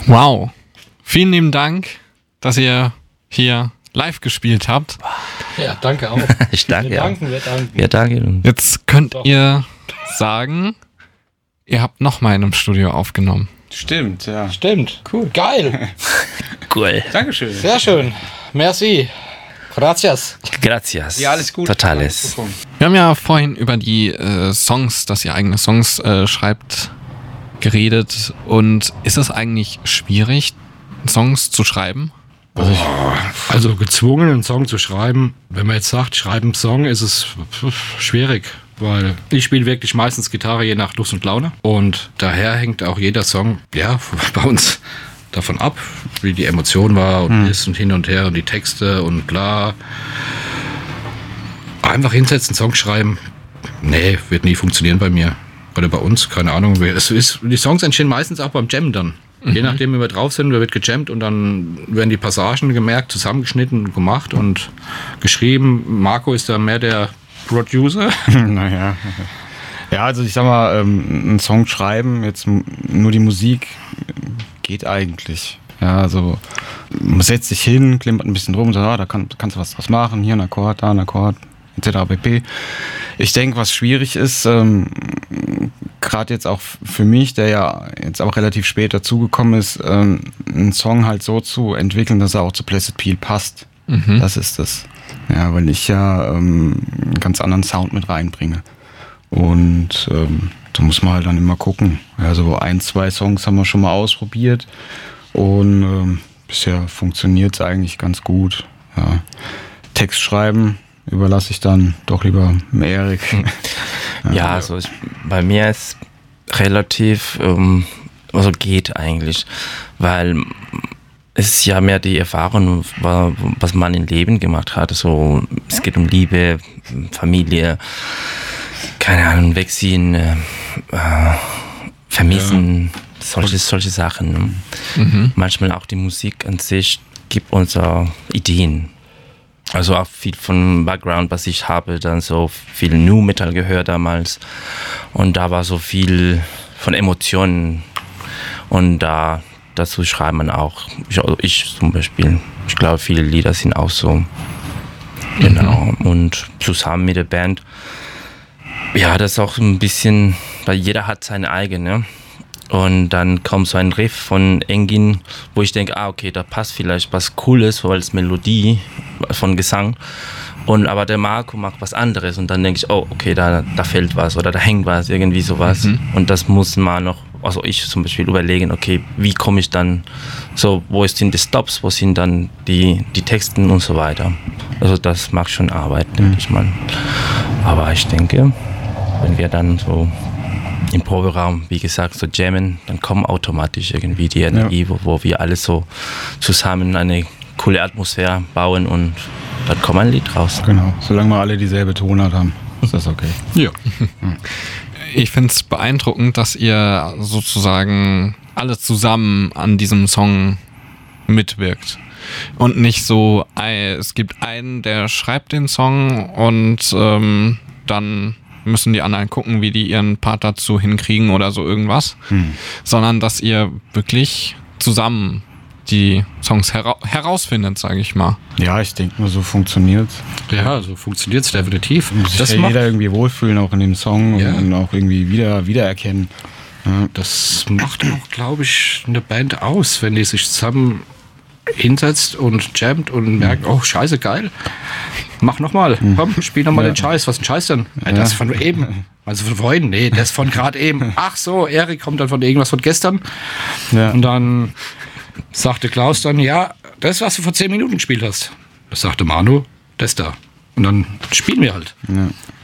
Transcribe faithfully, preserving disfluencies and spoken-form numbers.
Wow. Vielen lieben Dank, dass ihr hier live gespielt habt. Ja, danke auch. Ich danke. Wir Ja. danken, wir danken. Wir danken. Jetzt könnt Doch. ihr sagen, ihr habt noch mal in einem Studio aufgenommen. Stimmt, ja. Stimmt. Cool. Geil. Cool. Dankeschön. Sehr schön. Merci. Gracias. Gracias. Ja, alles gut. Totales. Wir haben ja vorhin über die äh, Songs, dass ihr eigene Songs äh, schreibt, geredet. Und ist es eigentlich schwierig, Songs zu schreiben? Also, ich, also gezwungen, einen Song zu schreiben, wenn man jetzt sagt, schreiben einen Song, ist es schwierig. Weil ich spiele wirklich meistens Gitarre je nach Lust und Laune. Und daher hängt auch jeder Song, ja, bei uns davon ab, wie die Emotion war und hm. ist und hin und her und die Texte und bla. Einfach hinsetzen, Song schreiben, nee, wird nie funktionieren bei mir. Oder bei uns, keine Ahnung. Es ist, die Songs entstehen meistens auch beim Jammen dann. Mhm. Je nachdem, wie wir drauf sind, wird gejammt und dann werden die Passagen gemerkt, zusammengeschnitten, gemacht und geschrieben. Marco ist da mehr der Producer. Naja. Ja, also ich sag mal, ähm, einen Song schreiben, jetzt nur die Musik, geht eigentlich. Ja, also man setzt sich hin, klimpert ein bisschen rum und sagt, ah, da kann, kannst du was draus machen, hier ein Akkord, da ein Akkord, et cetera pp. Ich denke, was schwierig ist, ähm, gerade jetzt auch für mich, der ja jetzt auch relativ spät dazugekommen ist, ähm, einen Song halt so zu entwickeln, dass er auch zu Blessed Peel passt. Mhm. Das ist das. Ja, weil ich ja ähm, einen ganz anderen Sound mit reinbringe. Und ähm, da muss man halt dann immer gucken. Ja, so ein, zwei Songs haben wir schon mal ausprobiert und ähm, bisher funktioniert es eigentlich ganz gut. Ja. Text schreiben überlasse ich dann doch lieber dem Erik. Ja, ja, also ich, bei mir ist relativ, ähm, also geht eigentlich, weil es ist ja mehr die Erfahrung, was man im Leben gemacht hat. So, es geht um Liebe, Familie, keine Ahnung, wegziehen, äh, vermissen, ja. solche, solche Sachen. Ne? Mhm. Manchmal auch die Musik an sich gibt uns auch Ideen. Also auch viel von Background, was ich habe, dann so viel Nu Metal gehört damals. Und da war so viel von Emotionen. Und da dazu schreibt man auch, ich, also ich zum Beispiel, ich glaube, viele Lieder sind auch so. Genau. Mhm. Und zusammen mit der Band, ja, das ist auch ein bisschen, weil jeder hat seine eigene. Und dann kommt so ein Riff von Engin, wo ich denke, ah, okay, da passt vielleicht was Cooles, weil es Melodie von Gesang. Und aber der Marco macht was anderes. Und dann denke ich, oh, okay, da, da fällt was oder da hängt was, irgendwie sowas. Mhm. Und das muss man noch, also ich zum Beispiel überlegen, okay, wie komme ich dann, so, wo sind die Stops, wo sind dann die, die Texten und so weiter. Also das macht schon Arbeit, denke mhm. ich mal. Aber ich denke, wenn wir dann so im Proberaum, wie gesagt, so jammen, dann kommt automatisch irgendwie die Energie, ja. wo, wo wir alle so zusammen eine coole Atmosphäre bauen und dann kommt ein Lied raus. Genau, solange wir alle dieselbe Tonart haben, ist das okay. Ja. Ich finde es beeindruckend, dass ihr sozusagen alle zusammen an diesem Song mitwirkt. Und nicht so, es gibt einen, der schreibt den Song und ähm, dann müssen die anderen gucken, wie die ihren Part dazu hinkriegen oder so irgendwas, hm. sondern dass ihr wirklich zusammen die Songs hera- herausfindet, sage ich mal. Ja, ich denke nur, so funktioniert Ja, so funktioniert es definitiv. Muss sich das ja macht jeder irgendwie wohlfühlen, auch in dem Song ja. und auch irgendwie wieder wiedererkennen. Ja, das macht auch, glaube ich, eine Band aus, wenn die sich zusammen hinsetzt und jammt und merkt, oh, scheiße, geil. Mach nochmal, komm, spiel nochmal ja. den Scheiß. Was ist ein Scheiß denn? Ja. Das von eben. Also von vorhin, nee, das von gerade eben. Ach so, Erik kommt dann von irgendwas von gestern. Ja. Und dann sagte Klaus dann, ja, das, was du vor zehn Minuten gespielt hast. Das sagte Manu, das da. Und dann spielen wir halt. Ja.